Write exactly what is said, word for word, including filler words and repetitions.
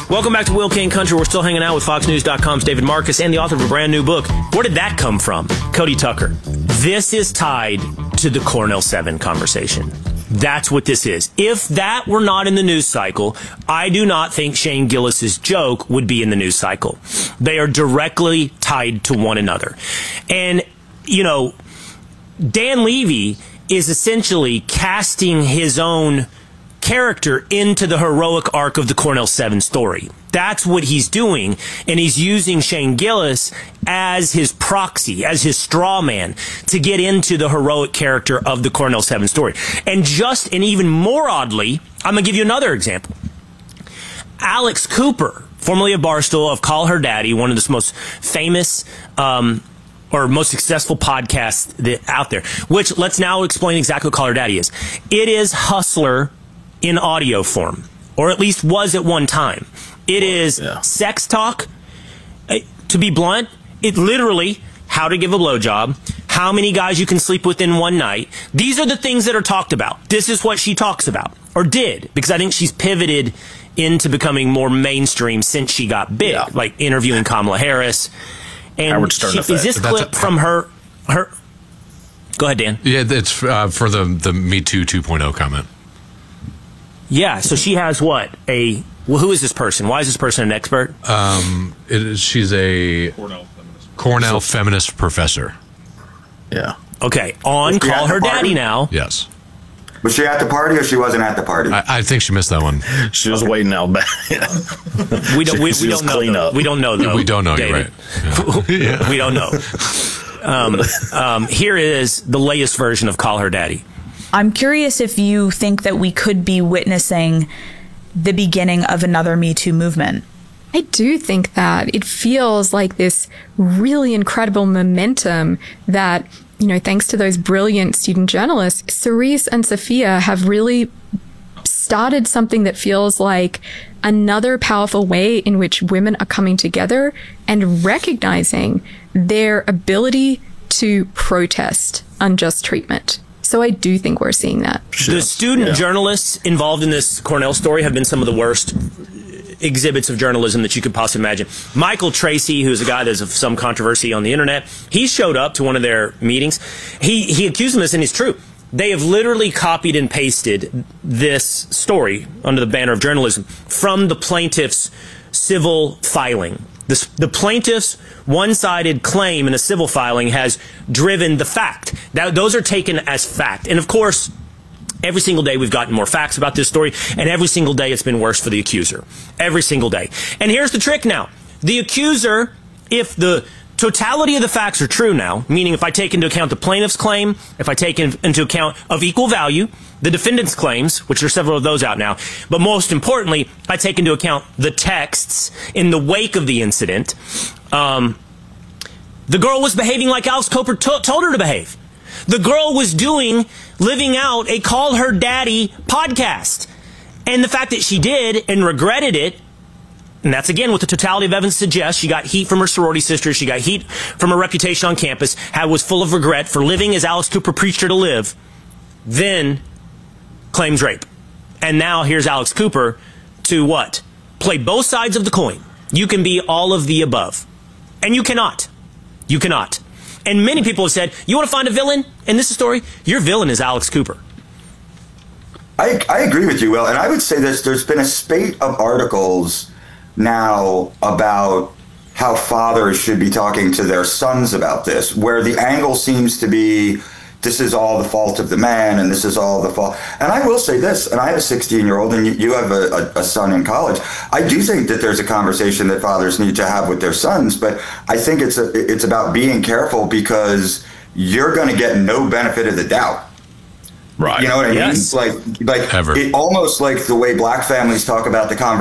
Welcome back to Will King Country. We're still hanging out with Fox News dot com's David Marcus and the author of a brand new book. Where did that come from? Cody Tucker. This is tied to the Cornell seven conversation. That's what this is. If that were not in the news cycle, I do not think Shane Gillis's joke would be in the news cycle. They are directly tied to one another. And, you know, Dan Levy is essentially casting his own character into the heroic arc of the Cornell seven story. That's what he's doing, and he's using Shane Gillis as his proxy, as his straw man, to get into the heroic character of the Cornell seven story. And just, and even more oddly, I'm going to give you another example. Alex Cooper, formerly of Barstool, of Call Her Daddy, one of the most famous um, or most successful podcasts that, out there, which let's now explain exactly what Call Her Daddy is. It is Hustler in audio form, or at least was at one time. It is yeah. sex talk. To be blunt, it literally how to give a blowjob, how many guys you can sleep with in one night. These are the things that are talked about. This is what she talks about, or did, because I think she's pivoted into becoming more mainstream since she got big, yeah. like interviewing Kamala Harris. And she, is this clip a, from her? Her. Go ahead, Dan. Yeah, it's uh, for the the Me Too two point oh comment. Yeah, so she has what? A well, who is this person? Why is this person an expert? Um, it is, she's a Cornell feminist, Cornell so, feminist professor. Yeah. Okay, on Call Her Daddy now. Yes. Was she at the party or she wasn't at the party? I, I think she missed that one. She was waiting out back. we don't. We, we don't know. Though. We don't know. Though, we don't know. David. You're right. Yeah. Yeah. We don't know. Um, um, here is the latest version of Call Her Daddy. I'm curious if you think that we could be witnessing the beginning of another Me Too movement. I do think that it feels like this really incredible momentum that, you know, thanks to those brilliant student journalists, Cerise and Sophia have really started something that feels like another powerful way in which women are coming together and recognizing their ability to protest unjust treatment. So I do think we're seeing that. The student yeah. journalists involved in this Cornell story have been some of the worst exhibits of journalism that you could possibly imagine. Michael Tracy, who's a guy that's of some controversy on the internet, he showed up to one of their meetings. He, he accused them of this, and it's true. They have literally copied and pasted this story under the banner of journalism from the plaintiff's civil filing. The, the plaintiff's one-sided claim in a civil filing has driven the fact. That, those are taken as fact. And, of course, every single day we've gotten more facts about this story, and every single day it's been worse for the accuser. Every single day. And here's the trick now. The accuser, if the totality of the facts are true now, meaning if I take into account the plaintiff's claim, if I take in, into account of equal value, the defendant's claims, which there are several of those out now, but most importantly, I take into account the texts in the wake of the incident. Um, the girl was behaving like Alex Cooper to- told her to behave. The girl was doing, living out a Call Her Daddy podcast. And the fact that she did and regretted it, and that's again what the totality of evidence suggests. She got heat from her sorority sister. She got heat from her reputation on campus. Had, was full of regret for living as Alex Cooper preached her to live. Then claims rape. And now here's Alex Cooper to what? Play both sides of the coin. You can be all of the above. And you cannot. You cannot. And many people have said, you want to find a villain in this story? Your villain is Alex Cooper. I, I agree with you, Will. And I would say this, there's been a spate of articles now about how fathers should be talking to their sons about this, where the angle seems to be, this is all the fault of the man, and this is all the fault. And I will say this, and I have a sixteen-year-old, and you, you have a, a, a son in college. I do think that there's a conversation that fathers need to have with their sons, but I think it's a, it's about being careful, because you're going to get no benefit of the doubt. Right. You know what I yes. mean? Like, like Ever. It, almost like the way black families talk about the conversation.